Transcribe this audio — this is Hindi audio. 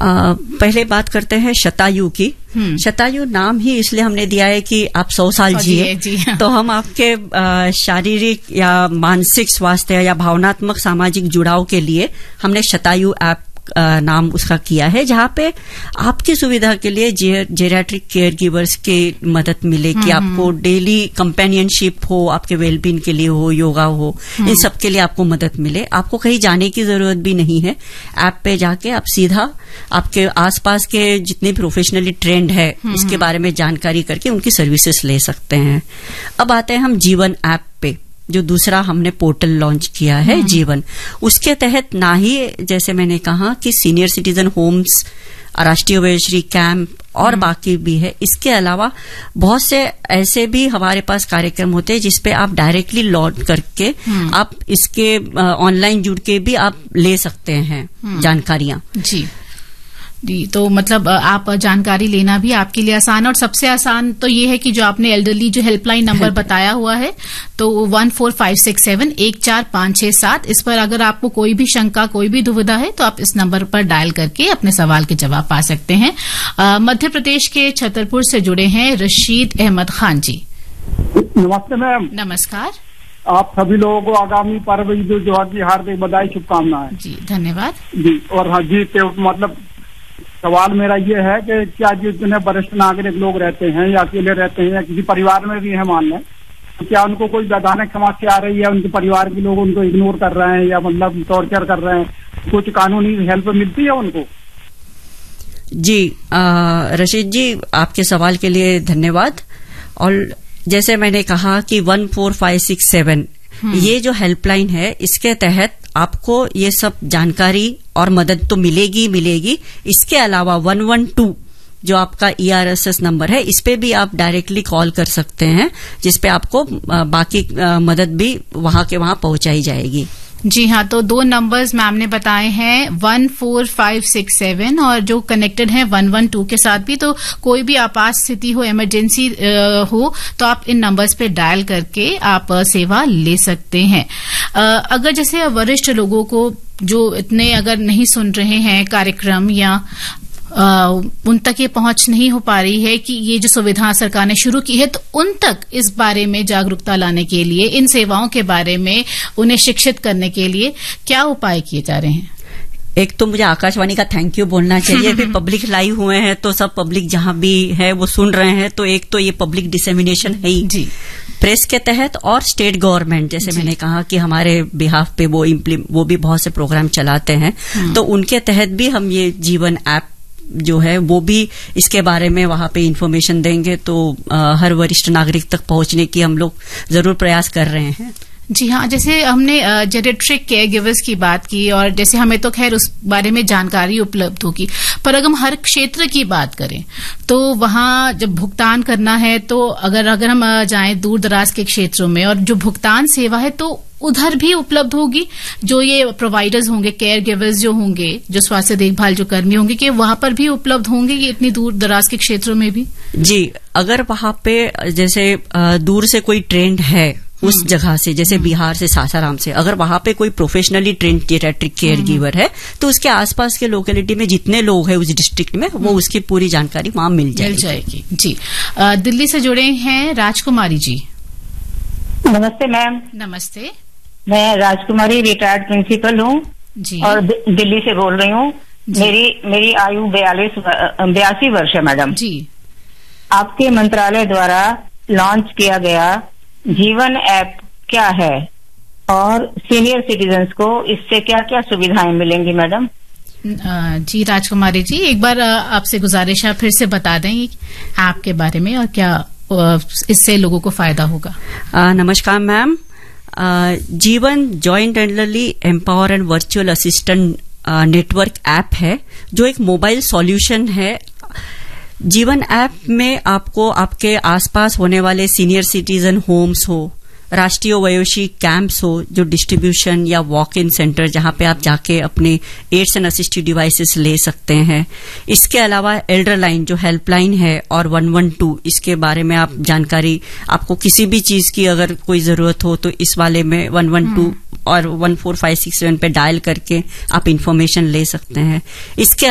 पहले बात करते हैं शतायु की। शतायु नाम ही इसलिए हमने दिया है कि आप 100 साल जिए। तो हम आपके शारीरिक या मानसिक स्वास्थ्य या भावनात्मक सामाजिक जुड़ाव के लिए हमने शतायु ऐप नाम उसका किया है, जहां पे आपकी सुविधा के लिए जेरियाट्रिक केयर गिवर्स की मदद मिले कि आपको डेली कंपेनियनशिप हो, आपके वेलबींग के लिए हो, योगा हो, इन सब के लिए आपको मदद मिले। आपको कहीं जाने की जरूरत भी नहीं है। ऐप पे जाके आप सीधा आपके आसपास के जितने प्रोफेशनली ट्रेंड है उसके बारे में जानकारी करके उनकी सर्विसेज ले सकते हैं। अब आते हैं हम जीवन ऐप पे, जो दूसरा हमने पोर्टल लॉन्च किया है जीवन। उसके तहत ना ही जैसे मैंने कहा कि सीनियर सिटीजन होम्स, राष्ट्रीय वयोश्री कैंप और बाकी भी है, इसके अलावा बहुत से ऐसे भी हमारे पास कार्यक्रम होते हैं जिसपे आप डायरेक्टली लॉग करके आप इसके ऑनलाइन जुड़ के भी आप ले सकते हैं जानकारियां। जी, तो मतलब आप जानकारी लेना भी आपके लिए आसान, और सबसे आसान तो ये है कि जो आपने एल्डरली जो हेल्पलाइन नंबर बताया हुआ है तो 14567 14567, इस पर अगर आपको कोई भी शंका, कोई भी दुविधा है तो आप इस नंबर पर डायल करके अपने सवाल के जवाब पा सकते हैं। मध्य प्रदेश के छतरपुर से जुड़े हैं रशीद अहमद खान जी। नमस्ते मैम। नमस्कार। आप सभी लोगों को आगामी पर्व ईद उल जुहा की हार्दिक बधाई, शुभकामनाएं। जी धन्यवाद जी। और हाँ जी, मतलब सवाल मेरा ये है कि क्या जितने वरिष्ठ नागरिक लोग रहते हैं या अकेले रहते हैं या किसी परिवार में भी है मान लें, तो क्या उनको कोई वैधानिक समस्या आ रही है, उनके परिवार के लोग उनको इग्नोर कर रहे हैं या मतलब टॉर्चर कर रहे हैं, कुछ कानूनी हेल्प मिलती है उनको? जी रशीद जी, आपके सवाल के लिए धन्यवाद। और जैसे मैंने कहा कि 14567 ये जो हेल्पलाइन है, इसके तहत आपको ये सब जानकारी और मदद तो मिलेगी। इसके अलावा 112 जो आपका ERSS नंबर है, इस पे भी आप डायरेक्टली कॉल कर सकते हैं, जिसपे आपको बाकी मदद भी वहां के वहां पहुंचाई जाएगी। जी हाँ, तो 2 नंबर्स मैम ने बताए हैं 14567 और जो कनेक्टेड है 112 के साथ भी। तो कोई भी आपात स्थिति हो, इमरजेंसी हो, तो आप इन नंबर्स पे डायल करके आप सेवा ले सकते हैं। अगर जैसे वरिष्ठ लोगों को जो इतने अगर नहीं सुन रहे हैं कार्यक्रम या उन तक ये पहुंच नहीं हो पा रही है कि ये जो सुविधा सरकार ने शुरू की है, तो उन तक इस बारे में जागरूकता लाने के लिए, इन सेवाओं के बारे में उन्हें शिक्षित करने के लिए क्या उपाय किए जा रहे हैं? एक तो मुझे आकाशवाणी का थैंक यू बोलना चाहिए कि पब्लिक लाइव हुए हैं तो सब पब्लिक जहां भी है वो सुन रहे हैं, तो एक तो ये पब्लिक डिसेमिनेशन है ही जी प्रेस के तहत। और स्टेट गवर्नमेंट, जैसे मैंने कहा कि हमारे बिहाफ पे वो भी बहुत से प्रोग्राम चलाते हैं, तो उनके तहत भी हम ये जीवन ऐप जो है वो भी इसके बारे में वहां पे इंफॉर्मेशन देंगे, तो हर वरिष्ठ नागरिक तक पहुंचने की हम लोग जरूर प्रयास कर रहे हैं। जी हाँ, जैसे हमने जेरियाट्रिक केयर गिवर्स की बात की और जैसे हमें तो खैर उस बारे में जानकारी उपलब्ध होगी, पर अगर हम हर क्षेत्र की बात करें तो वहां जब भुगतान करना है, तो अगर हम जाएं दूर दराज के क्षेत्रों में, और जो भुगतान सेवा है तो उधर भी उपलब्ध होगी, जो ये प्रोवाइडर्स होंगे, केयर गिवर्स जो होंगे, जो स्वास्थ्य देखभाल जो कर्मी होंगे, कि वहां पर भी उपलब्ध होंगे ये इतनी दूर दराज के क्षेत्रों में भी? जी, अगर वहां पे जैसे दूर से कोई ट्रेंड है उस जगह से, जैसे बिहार से, सासाराम से, अगर वहां पे कोई professionally trained geriatric care giver है, तो उसके आसपास के लोकेलिटी में जितने लोग हैं उस डिस्ट्रिक्ट में, वो उसकी पूरी जानकारी वहां मिल जाएगी। जी। दिल्ली से जुड़े हैं राजकुमारी जी। नमस्ते मैम। नमस्ते। मैं राजकुमारी रिटायर्ड प्रिंसिपल हूँ और दिल्ली से बोल रही हूँ। मेरी आयु 82 वर्ष है मैडम जी। आपके मंत्रालय द्वारा लॉन्च किया गया जीवन ऐप क्या है और सीनियर सिटीजन्स को इससे क्या क्या सुविधाएं मिलेंगी मैडम? जी राजकुमारी जी, एक बार आपसे गुजारिश है फिर से बता दें ऐप के बारे में और क्या इससे लोगों को फायदा होगा। नमस्कार मैम। जीवन joint elderly empower and virtual assistant network app है, जो एक मोबाइल सॉल्यूशन है। जीवन ऐप में आपको आपके आसपास होने वाले सीनियर सिटीजन होम्स हो, राष्ट्रीय वयोश्री कैंप्स हो, जो डिस्ट्रीब्यूशन या वॉक इन सेंटर जहां पे आप जाके अपने एड्स एंड असिस्टिव डिवाइसेस ले सकते हैं। इसके अलावा एल्डर लाइन जो हेल्पलाइन है और 112, इसके बारे में आप जानकारी, आपको किसी भी चीज की अगर कोई जरूरत हो तो इस वाले में 112 और 14567 पे डायल करके आप इंफॉर्मेशन ले सकते हैं। इसके